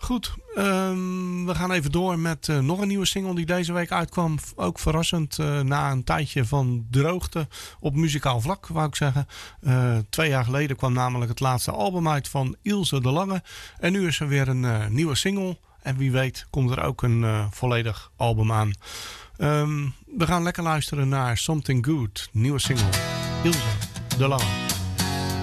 Goed, we gaan even door met nog een nieuwe single die deze week uitkwam. Ook verrassend, na een tijdje van droogte op muzikaal vlak, wou ik zeggen. 2 jaar geleden kwam namelijk het laatste album uit van Ilse de Lange. En nu is er weer een nieuwe single. En wie weet komt er ook een volledig album aan. We gaan lekker luisteren naar Something Good, nieuwe single. Ilse de Lange.